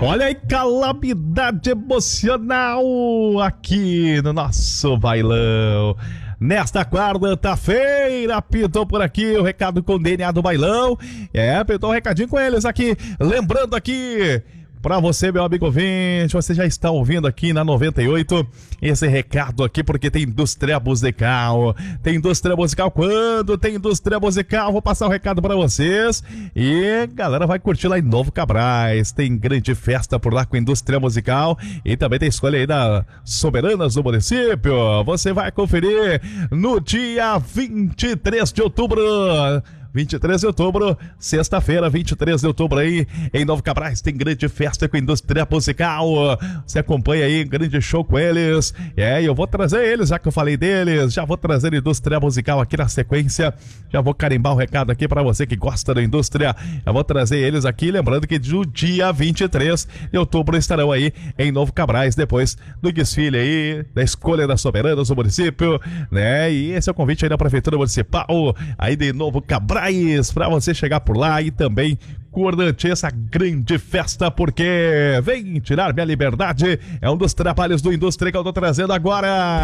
Olha aí, calamidade emocional aqui no nosso bailão. Nesta quarta-feira, pintou por aqui o recado com o DNA do bailão. Pintou um recadinho com eles aqui. Lembrando aqui, pra você, meu amigo ouvinte, você já está ouvindo aqui na 98 esse recado aqui, porque tem indústria musical. Tem indústria musical quando? Tem indústria musical, vou passar o recado pra vocês. E galera vai curtir lá em Novo Cabrais. Tem grande festa por lá com indústria musical. E também tem escolha aí da Soberanas do município. Você vai conferir no dia 23 de outubro. 23 de outubro, sexta-feira, 23 de outubro aí, em Novo Cabrais, tem grande festa com a indústria musical. Você acompanha aí, grande show com eles. Eu vou trazer eles, já que eu falei deles, já vou trazer a indústria musical aqui na sequência. Já vou carimbar o recado aqui pra você que gosta da indústria. Eu vou trazer eles aqui, lembrando que no dia 23 de outubro estarão aí em Novo Cabrais, depois do desfile aí, da escolha das soberanas do município, né? E esse é o convite aí da Prefeitura Municipal, aí de Novo Cabrais, para você chegar por lá e também curtir essa grande festa, porque vem tirar minha liberdade é um dos trabalhos do Indústria que eu tô trazendo agora.